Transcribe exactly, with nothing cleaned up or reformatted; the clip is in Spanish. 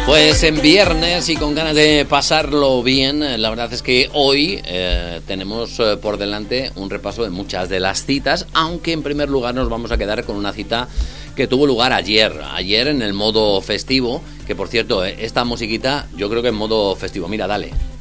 Pues en viernes y con ganas de pasarlo bien, la verdad es que hoy eh, tenemos eh, por delante un repaso de muchas de las citas, aunque en primer lugar nos vamos a quedar con una cita que tuvo lugar ayer, ayer en el modo festivo, que por cierto, eh, esta musiquita yo creo que en modo festivo, mira, dale.